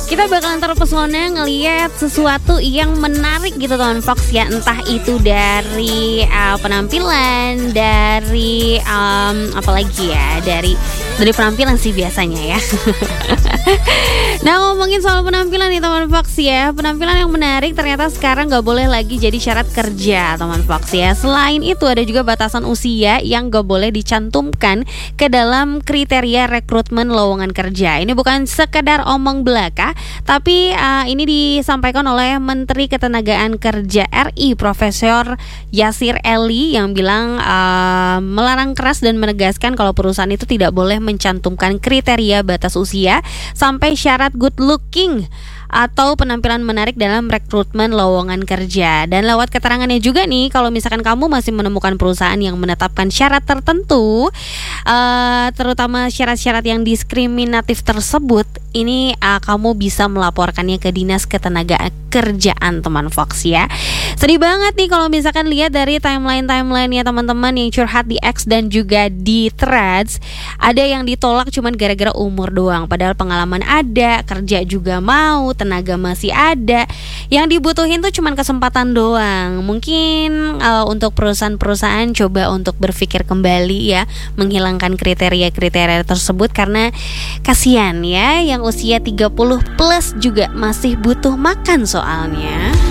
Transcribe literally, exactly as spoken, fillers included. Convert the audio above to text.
kita bakalan terpesona ngelihat sesuatu yang menarik gitu teman Fox ya. Entah itu dari uh, penampilan, dari um, apalagi ya, dari dari penampilan sih biasanya ya. Nah, ngomongin soal penampilan nih teman Fox ya, penampilan yang menarik ternyata sekarang gak boleh lagi jadi syarat kerja teman Fox ya. Selain itu ada juga batasan usia yang gak boleh dicantumkan ke dalam kriteria rekrutmen lowongan kerja. Ini bukan sekedar omong belaka, tapi uh, ini disampaikan oleh Menteri Ketenagaan Kerja R I Profesor Yasir Ely yang bilang uh, melarang keras dan menegaskan kalau perusahaan itu tidak boleh mencantumkan kriteria batas usia sampai syarat good looking atau penampilan menarik dalam rekrutmen lowongan kerja. Dan lewat keterangannya juga nih, kalau misalkan kamu masih menemukan perusahaan yang menetapkan syarat tertentu, uh, terutama syarat-syarat yang diskriminatif tersebut, ini uh, kamu bisa melaporkannya ke Dinas Ketenagaan Kerjaan teman Fox ya. Sedih banget nih kalau misalkan lihat dari timeline-timeline ya teman-teman yang curhat di X dan juga di Threads. Ada yang ditolak cuman gara-gara umur doang, padahal pengalaman ada, kerja juga mau, tenaga masih ada. Yang dibutuhin tuh cuman kesempatan doang. Mungkin uh, untuk perusahaan-perusahaan coba untuk berpikir kembali ya, menghilangkan kriteria-kriteria tersebut, karena kasihan ya yang usia tiga puluh plus juga masih butuh makan soalnya.